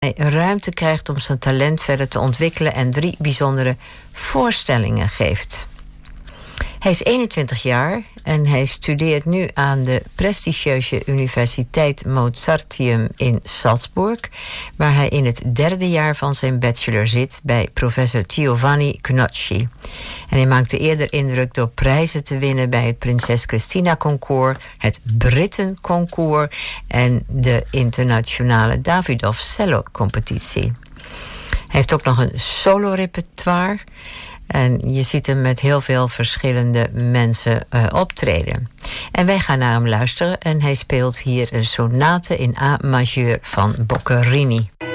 hij ruimte krijgt om zijn talent verder te ontwikkelen en 3 bijzondere voorstellingen geeft. Hij is 21 jaar en hij studeert nu aan de prestigieuze Universiteit Mozarteum in Salzburg, waar hij in het 3e jaar van zijn bachelor zit bij professor Giovanni Gnocchi. En hij maakte eerder indruk door prijzen te winnen bij het Prinses Christina Concours, het Britten Concours en de internationale Davidoff Cello Competitie. Hij heeft ook nog een solo-repertoire. En je ziet hem met heel veel verschillende mensen optreden. En wij gaan naar hem luisteren. En hij speelt hier een sonate in A majeur van Boccherini.